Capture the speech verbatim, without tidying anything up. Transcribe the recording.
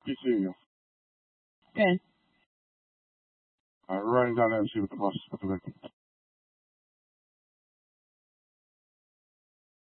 Good seeing you. Good. I'm running down there to see what the boss is looking like.